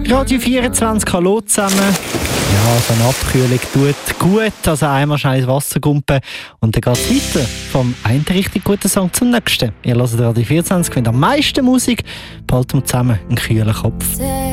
Radio 24, hallo zusammen. Ja, so eine Abkühlung tut gut. Also einmal schnell ins Wasser gumpen und dann geht es weiter. Vom einen richtig guten Song zum nächsten. Ihr hört Radio 24 mit am meisten Musik. Behalten wir zusammen einen kühlen Kopf.